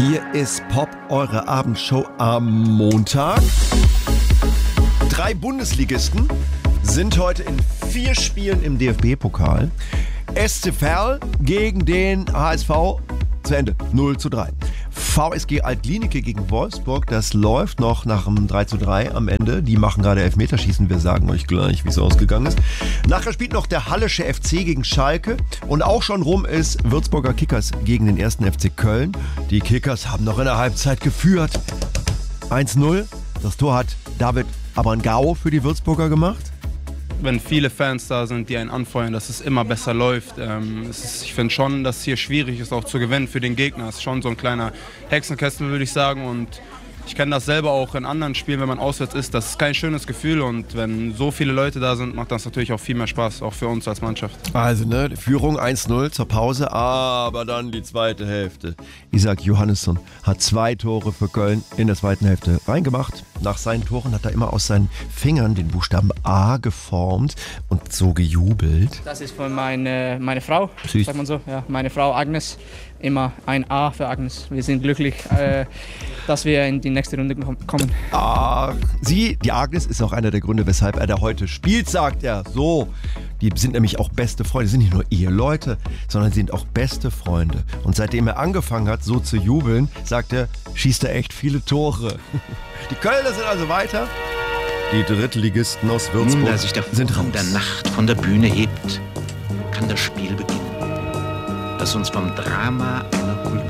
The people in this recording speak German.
Hier ist Pop, eure Abendshow am Montag. 3 Bundesligisten sind heute in 4 Spielen im DFB-Pokal. SC Verl gegen den HSV zu Ende, 0:3. VSG Altlinike gegen Wolfsburg, das läuft noch nach einem 3:3 am Ende. Die machen gerade Elfmeterschießen, wir sagen euch gleich, wie es ausgegangen ist. Nachher spielt noch der Hallische FC gegen Schalke und auch schon rum ist Würzburger Kickers gegen den 1. FC Köln. Die Kickers haben noch in der Halbzeit geführt. 1:0, das Tor hat David Abangao für die Würzburger gemacht. Wenn viele Fans da sind, die einen anfeuern, dass es immer besser läuft. Ich finde schon, dass es hier schwierig ist, auch zu gewinnen für den Gegner. Es ist schon so ein kleiner Hexenkessel, würde ich sagen. Und ich kenne das selber auch in anderen Spielen, wenn man auswärts ist. Das ist kein schönes Gefühl. Und wenn so viele Leute da sind, macht das natürlich auch viel mehr Spaß, auch für uns als Mannschaft. Also, die Führung 1:0 zur Pause, aber dann die zweite Hälfte. Isaac Johannesson hat 2 Tore für Köln in der zweiten Hälfte reingemacht. Nach seinen Toren hat er immer aus seinen Fingern den Buchstaben A geformt und so gejubelt. Das ist von meine Frau, Süß. sagt man so. Ja, meine Frau Agnes, immer ein A für Agnes. Wir sind glücklich, dass wir in die nächste Runde kommen. Ach, die Agnes ist auch einer der Gründe, weshalb er da heute spielt, sagt er. So, die sind nämlich auch beste Freunde, sind nicht nur Eheleute, sondern sind auch beste Freunde. Und seitdem er angefangen hat, so zu jubeln, sagt er, schießt er echt viele Tore. Die Kölner sind also weiter. Die Drittligisten aus Würzburg Da sich der sind Vorhang raus. der Nacht von der Bühne hebt, kann das Spiel beginnen, das uns vom Drama einer